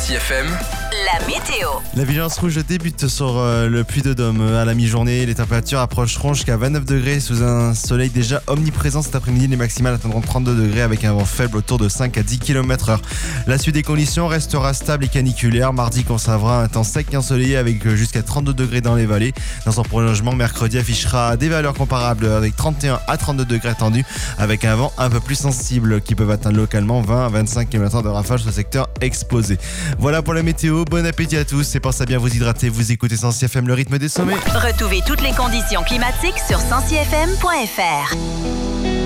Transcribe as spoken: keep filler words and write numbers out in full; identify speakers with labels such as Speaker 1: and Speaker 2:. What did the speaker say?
Speaker 1: Sensi F M,
Speaker 2: la météo.
Speaker 3: La vigilance rouge débute sur euh, le Puy-de-Dôme à la mi-journée. Les températures approcheront jusqu'à vingt-neuf degrés sous un soleil déjà omniprésent cet après-midi. Les maximales atteindront trente-deux degrés avec un vent faible autour de cinq à dix kilomètres heure. La suite des conditions restera stable et caniculaire. Mardi conservera un temps sec et ensoleillé avec jusqu'à trente-deux degrés dans les vallées. Dans son prolongement, mercredi affichera des valeurs comparables avec trente et un à trente-deux degrés attendus avec un vent un peu plus sensible qui peuvent atteindre localement vingt à vingt-cinq kilomètres heure de rafale sur le secteur exposé. Voilà pour la météo. Bon appétit à tous et pensez à bien vous hydrater. Vous écoutez Sensi F M, le rythme des sommets.
Speaker 2: Retrouvez toutes les conditions climatiques sur sensi f m point f r.